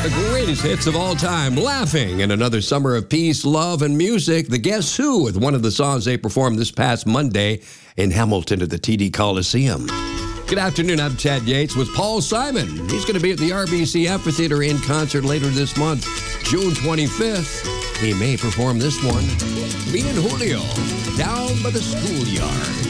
The greatest hits of all time, laughing in another summer of peace, love, and music. The Guess Who with one of the songs they performed this past Monday in Hamilton at the TD Coliseum. Good afternoon, I'm Chad Yates with Paul Simon. He's going to be at the RBC Amphitheater in concert later this month, June 25th. He may perform this one, me and Julio, down by the schoolyard.